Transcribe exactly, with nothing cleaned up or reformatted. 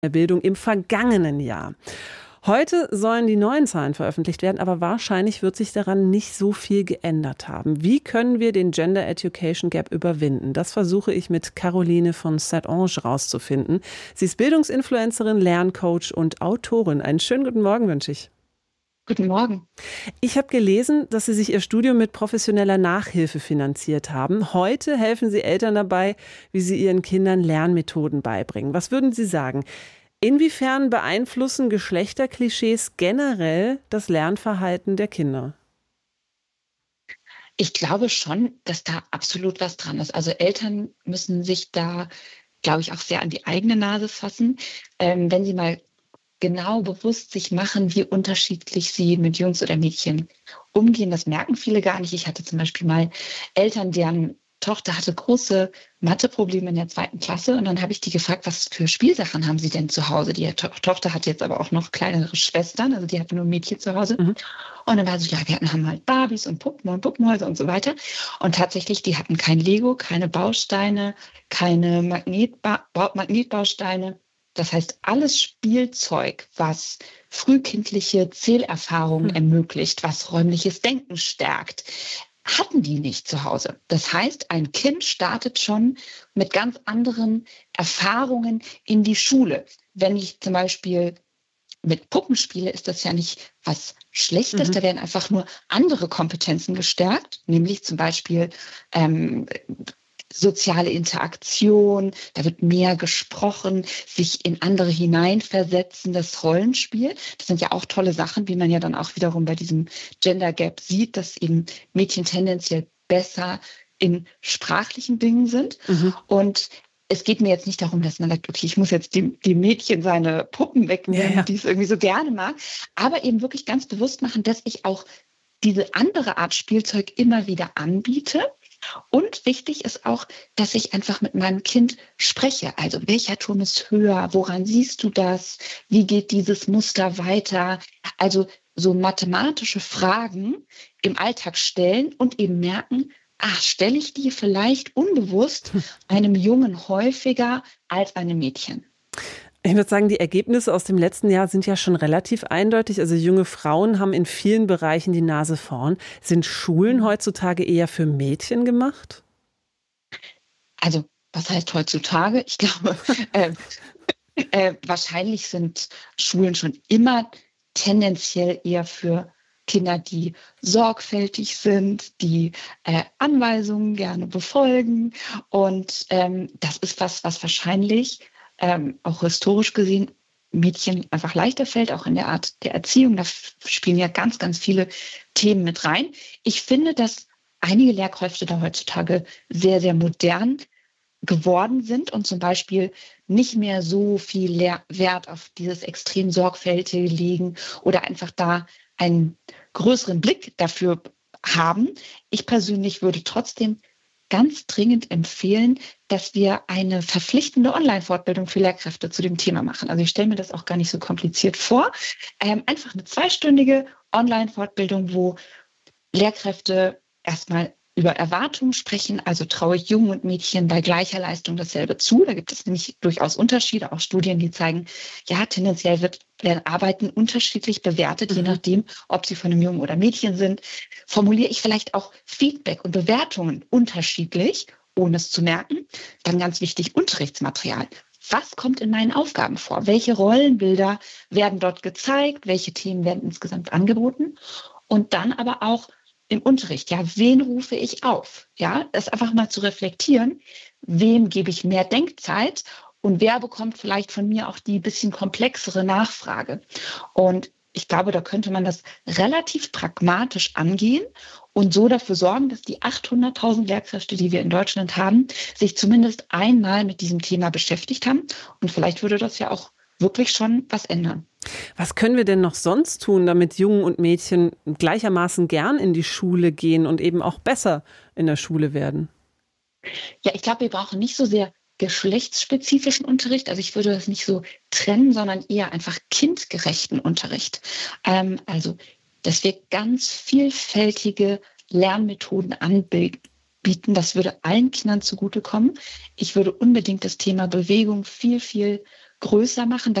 der Bildung im vergangenen Jahr. Heute sollen die neuen Zahlen veröffentlicht werden, aber wahrscheinlich wird sich daran nicht so viel geändert haben. Wie können wir den Gender Education Gap überwinden? Das versuche ich mit Caroline von Saint-Onge rauszufinden. Sie ist Bildungsinfluencerin, Lerncoach und Autorin. Einen schönen guten Morgen wünsche ich. Guten Morgen. Ich habe gelesen, dass Sie sich Ihr Studium mit professioneller Nachhilfe finanziert haben. Heute helfen Sie Eltern dabei, wie sie ihren Kindern Lernmethoden beibringen. Was würden Sie sagen? Inwiefern beeinflussen Geschlechterklischees generell das Lernverhalten der Kinder? Ich glaube schon, dass da absolut was dran ist. Also Eltern müssen sich da, glaube ich, auch sehr an die eigene Nase fassen. Ähm, wenn sie mal genau bewusst sich machen, wie unterschiedlich sie mit Jungs oder Mädchen umgehen, das merken viele gar nicht. Ich hatte zum Beispiel mal Eltern, deren Tochter hatte große Matheprobleme in der zweiten Klasse und dann habe ich die gefragt, was für Spielsachen haben sie denn zu Hause? Die to- Tochter hatte jetzt aber auch noch kleinere Schwestern, also die hatte nur Mädchen zu Hause. Mhm. Und dann war sie so, ja, wir hatten, haben halt Barbies und Puppen und Puppenhäuser und so weiter. Und tatsächlich, die hatten kein Lego, keine Bausteine, keine Magnetba- Bau- Magnetbausteine. Das heißt, alles Spielzeug, was frühkindliche Zählerfahrungen Hm. ermöglicht, was räumliches Denken stärkt, hatten die nicht zu Hause. Das heißt, ein Kind startet schon mit ganz anderen Erfahrungen in die Schule. Wenn ich zum Beispiel mit Puppen spiele, ist das ja nicht was Schlechtes. Mhm. Da werden einfach nur andere Kompetenzen gestärkt, nämlich zum Beispiel ähm, soziale Interaktion, da wird mehr gesprochen, sich in andere hineinversetzen, das Rollenspiel. Das sind ja auch tolle Sachen, wie man ja dann auch wiederum bei diesem Gender Gap sieht, dass eben Mädchen tendenziell besser in sprachlichen Dingen sind. Mhm. Und es geht mir jetzt nicht darum, dass man sagt, okay, ich muss jetzt dem, dem Mädchen seine Puppen wegnehmen, Ja, ja. die es irgendwie so gerne mag, aber eben wirklich ganz bewusst machen, dass ich auch diese andere Art Spielzeug immer wieder anbiete. Und wichtig ist auch, dass ich einfach mit meinem Kind spreche. Also welcher Turm ist höher? Woran siehst du das? Wie geht dieses Muster weiter? Also so mathematische Fragen im Alltag stellen und eben merken, ach, stelle ich die vielleicht unbewusst einem Jungen häufiger als einem Mädchen. Ich würde sagen, die Ergebnisse aus dem letzten Jahr sind ja schon relativ eindeutig. Also junge Frauen haben in vielen Bereichen die Nase vorn. Sind Schulen heutzutage eher für Mädchen gemacht? Also was heißt heutzutage? Ich glaube, äh, äh, wahrscheinlich sind Schulen schon immer tendenziell eher für Kinder, die sorgfältig sind, die äh, Anweisungen gerne befolgen. Und ähm, das ist was, was wahrscheinlich ähm, auch historisch gesehen Mädchen einfach leichter fällt, auch in der Art der Erziehung. Da f- spielen ja ganz, ganz viele Themen mit rein. Ich finde, dass einige Lehrkräfte da heutzutage sehr, sehr modern geworden sind und zum Beispiel nicht mehr so viel Lehr- Wert auf dieses extrem Sorgfältige legen oder einfach da einen größeren Blick dafür haben. Ich persönlich würde trotzdem ganz dringend empfehlen, dass wir eine verpflichtende Online-Fortbildung für Lehrkräfte zu dem Thema machen. Also ich stelle mir das auch gar nicht so kompliziert vor. Ähm, einfach eine zweistündige Online-Fortbildung, wo Lehrkräfte erstmal über Erwartungen sprechen, also traue ich Jungen und Mädchen bei gleicher Leistung dasselbe zu. Da gibt es nämlich durchaus Unterschiede, auch Studien, die zeigen, ja, tendenziell wird, werden Arbeiten unterschiedlich bewertet, je Mhm. nachdem, ob sie von einem Jungen oder Mädchen sind. Formuliere ich vielleicht auch Feedback und Bewertungen unterschiedlich, ohne es zu merken. Dann ganz wichtig, Unterrichtsmaterial. Was kommt in meinen Aufgaben vor? Welche Rollenbilder werden dort gezeigt? Welche Themen werden insgesamt angeboten? Und dann aber auch im Unterricht, ja, wen rufe ich auf? Ja, das einfach mal zu reflektieren, wem gebe ich mehr Denkzeit und wer bekommt vielleicht von mir auch die bisschen komplexere Nachfrage. Und ich glaube, da könnte man das relativ pragmatisch angehen und so dafür sorgen, dass die achthunderttausend Lehrkräfte, die wir in Deutschland haben, sich zumindest einmal mit diesem Thema beschäftigt haben. Und vielleicht würde das ja auch wirklich schon was ändern. Was können wir denn noch sonst tun, damit Jungen und Mädchen gleichermaßen gern in die Schule gehen und eben auch besser in der Schule werden? Ja, ich glaube, wir brauchen nicht so sehr geschlechtsspezifischen Unterricht. Also ich würde das nicht so trennen, sondern eher einfach kindgerechten Unterricht. Ähm, also, dass wir ganz vielfältige Lernmethoden anbieten, das würde allen Kindern zugutekommen. Ich würde unbedingt das Thema Bewegung viel, viel größer machen,